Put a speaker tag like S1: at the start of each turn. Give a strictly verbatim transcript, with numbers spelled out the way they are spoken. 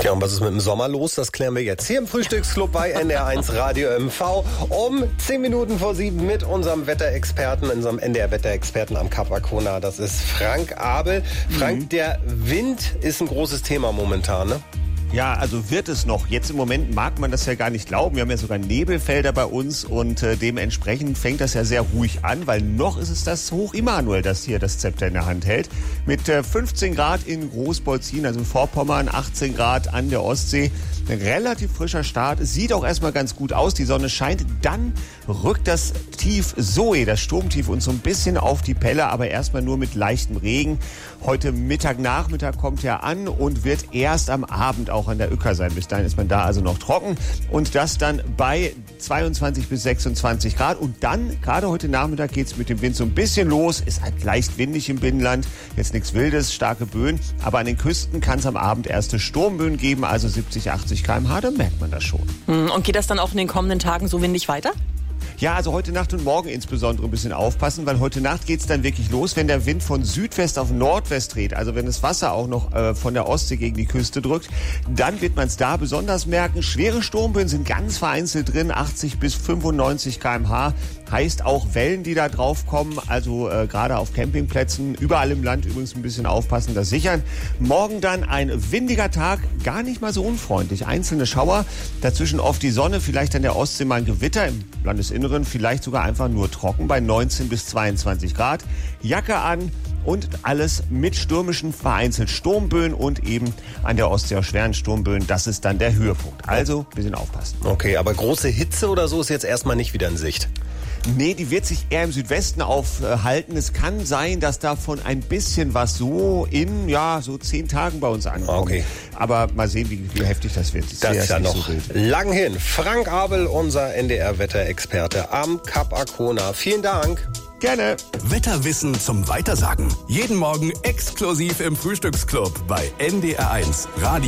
S1: Ja, und was ist mit dem Sommer los? Das klären wir jetzt hier im Frühstücksclub bei N D R eins Radio M V um zehn Minuten vor sieben mit unserem Wetterexperten, unserem N D R-Wetterexperten am Kap Arkona. Das ist Frank Abel. Frank, mhm. der Wind ist ein großes Thema momentan, ne?
S2: Ja, also wird es noch. Jetzt im Moment mag man das ja gar nicht glauben. Wir haben ja sogar Nebelfelder bei uns und äh, dementsprechend fängt das ja sehr ruhig an, weil noch ist es das Hoch Immanuel, das hier das Zepter in der Hand hält. Mit äh, fünfzehn Grad in Großbolzin, also in Vorpommern, achtzehn Grad an der Ostsee. Ein relativ frischer Start. Es sieht auch erstmal ganz gut aus. Die Sonne scheint. Dann rückt das Tief Zoe, das Sturmtief, uns so ein bisschen auf die Pelle, aber erstmal nur mit leichtem Regen. Heute Mittag, Nachmittag kommt er an und wird erst am Abend auch an der Uecker sein. Bis dahin ist man da also noch trocken. Und das dann bei zweiundzwanzig bis sechsundzwanzig Grad. Und dann, gerade heute Nachmittag, geht's mit dem Wind so ein bisschen los. Ist halt leicht windig im Binnenland. Jetzt nichts Wildes, starke Böen. Aber an den Küsten kann es am Abend erste Sturmböen geben, also siebzig, achtzig Kilometer pro Stunde. Da merkt man das schon.
S3: Und geht das dann auch in den kommenden Tagen so windig weiter?
S2: Ja, also heute Nacht und morgen insbesondere ein bisschen aufpassen, weil heute Nacht geht's dann wirklich los, wenn der Wind von Südwest auf Nordwest dreht, also wenn das Wasser auch noch äh, von der Ostsee gegen die Küste drückt, dann wird man es da besonders merken. Schwere Sturmböen sind ganz vereinzelt drin, achtzig bis fünfundneunzig Kilometer pro Stunde. Heißt auch Wellen, die da drauf kommen, also äh, gerade auf Campingplätzen, überall im Land übrigens ein bisschen aufpassen, das sichern. Morgen dann ein windiger Tag, gar nicht mal so unfreundlich. Einzelne Schauer, dazwischen oft die Sonne, vielleicht an der Ostsee mal ein Gewitter, im Landesinneren vielleicht sogar einfach nur trocken bei neunzehn bis zweiundzwanzig Grad. Jacke an und alles mit stürmischen vereinzelt Sturmböen und eben an der Ostsee auch schweren Sturmböen. Das ist dann der Höhepunkt. Also ein bisschen aufpassen.
S1: Okay, aber große Hitze oder so ist jetzt erstmal nicht wieder in Sicht.
S2: Nee, die wird sich eher im Südwesten aufhalten. Es kann sein, dass davon ein bisschen was so in, ja, so zehn Tagen bei uns ankommt.
S1: Okay.
S2: Aber mal sehen, wie, wie heftig das wird.
S1: Das ist ja noch so lang hin. Frank Abel, unser N D R-Wetterexperte am Kap Arkona. Vielen Dank.
S2: Gerne.
S4: Wetterwissen zum Weitersagen. Jeden Morgen exklusiv im Frühstücksclub bei N D R eins Radio.